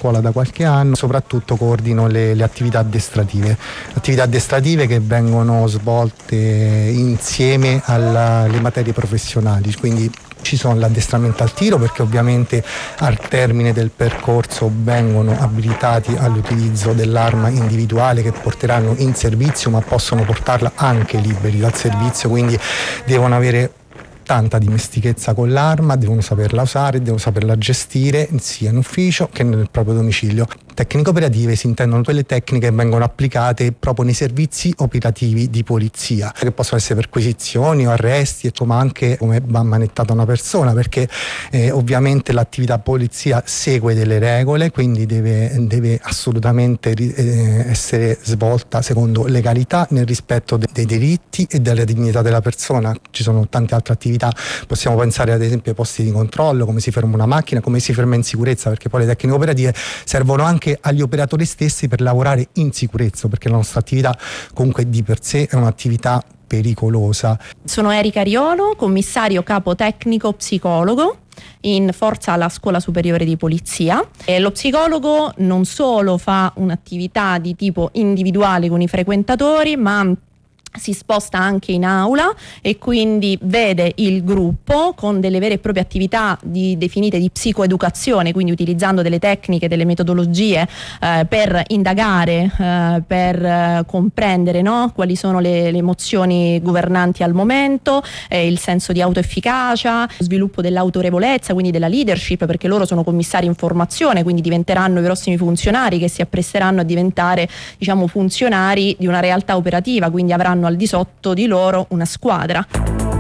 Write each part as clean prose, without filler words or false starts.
scuola da qualche anno, soprattutto coordino le attività addestrative che vengono svolte insieme alle materie professionali, quindi ci sono l'addestramento al tiro, perché ovviamente al termine del percorso vengono abilitati all'utilizzo dell'arma individuale che porteranno in servizio, ma possono portarla anche liberi dal servizio, quindi devono avere tanta dimestichezza con l'arma, devono saperla usare, devono saperla gestire sia in ufficio che nel proprio domicilio. Tecniche operative si intendono quelle tecniche che vengono applicate proprio nei servizi operativi di polizia, che possono essere perquisizioni o arresti, ma anche come va manettata una persona, perché ovviamente l'attività polizia segue delle regole, quindi deve assolutamente essere svolta secondo legalità, nel rispetto dei diritti e della dignità della persona. Ci sono tante altre attività, possiamo pensare ad esempio ai posti di controllo, come si ferma una macchina, come si ferma in sicurezza, perché poi le tecniche operative servono anche agli operatori stessi per lavorare in sicurezza, perché la nostra attività comunque di per sé è un'attività pericolosa. Sono Erika Riolo, commissario capo tecnico psicologo in forza alla Scuola Superiore di Polizia. Lo psicologo non solo fa un'attività di tipo individuale con i frequentatori, ma si sposta anche in aula e quindi vede il gruppo con delle vere e proprie attività definite di psicoeducazione, quindi utilizzando delle tecniche, delle metodologie per indagare, per comprendere, no, quali sono le emozioni governanti al momento, il senso di autoefficacia, lo sviluppo dell'autorevolezza, quindi della leadership, perché loro sono commissari in formazione, quindi diventeranno i prossimi funzionari che si appresseranno a diventare, diciamo, funzionari di una realtà operativa, quindi avranno al di sotto di loro una squadra. A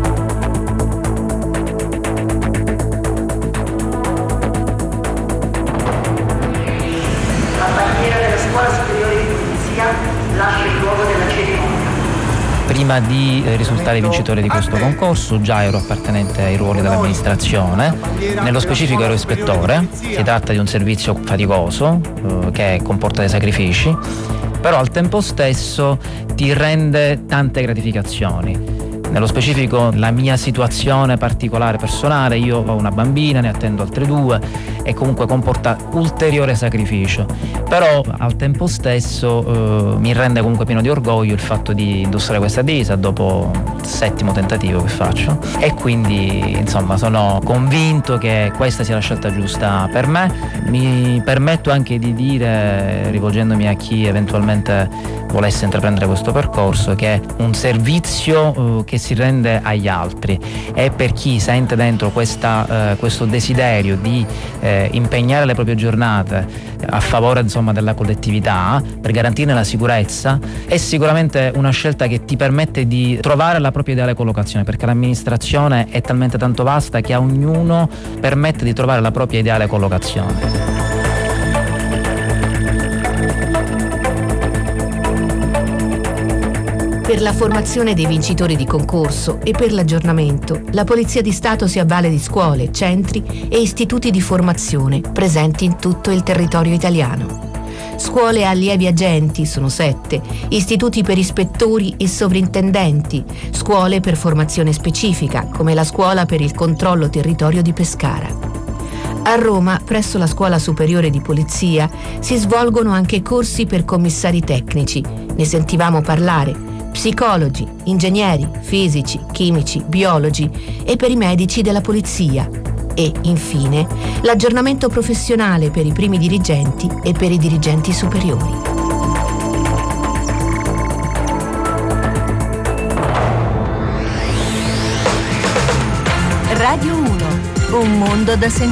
bandiera della Scuola Superiore di Polizia lascia il luogo della cerimonia. Prima di risultare vincitore di questo concorso già ero appartenente ai ruoli dell'amministrazione, nello specifico ero ispettore. Si tratta di un servizio faticoso che comporta dei sacrifici, però al tempo stesso ti rende tante gratificazioni. Nello specifico la mia situazione particolare personale, io ho una bambina, ne attendo altre 2 e comunque comporta ulteriore sacrificio, però al tempo stesso mi rende comunque pieno di orgoglio il fatto di indossare questa divisa dopo il 7° tentativo che faccio, e quindi insomma sono convinto che questa sia la scelta giusta per me. Mi permetto anche di dire, rivolgendomi a chi eventualmente volesse intraprendere questo percorso, che un servizio che si rende agli altri e per chi sente dentro questo desiderio di impegnare le proprie giornate a favore, insomma, della collettività per garantirne la sicurezza, è sicuramente una scelta che ti permette di trovare la propria ideale collocazione, perché l'amministrazione è talmente tanto vasta che a ognuno permette di trovare la propria ideale collocazione. Per la formazione dei vincitori di concorso e per l'aggiornamento, la Polizia di Stato si avvale di scuole, centri e istituti di formazione presenti in tutto il territorio italiano. Scuole allievi agenti sono 7, istituti per ispettori e sovrintendenti, scuole per formazione specifica, come la Scuola per il Controllo Territorio di Pescara. A Roma, presso la Scuola Superiore di Polizia, si svolgono anche corsi per commissari tecnici. Ne sentivamo parlare. Psicologi, ingegneri, fisici, chimici, biologi e per i medici della polizia. E, infine, l'aggiornamento professionale per i primi dirigenti e per i dirigenti superiori. Radio 1, un mondo da sentire.